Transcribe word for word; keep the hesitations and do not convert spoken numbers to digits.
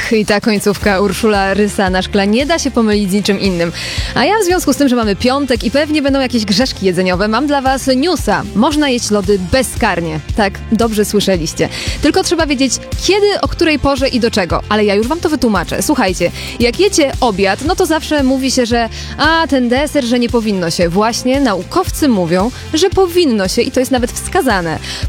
i ta końcówka Urszula Rysa na szkle nie da się pomylić z niczym innym. A ja w związku z tym, że mamy piątek i pewnie będą jakieś grzeszki jedzeniowe, mam dla was newsa. Można jeść lody bezkarnie. Tak, dobrze słyszeliście. Tylko trzeba wiedzieć kiedy, o której porze i do czego. Ale ja już wam to wytłumaczę. Słuchajcie, jak jecie obiad, no to zawsze mówi się, że a, ten deser, że nie powinno się. Właśnie naukowcy mówią, że powinno się i to jest nawet wskazane.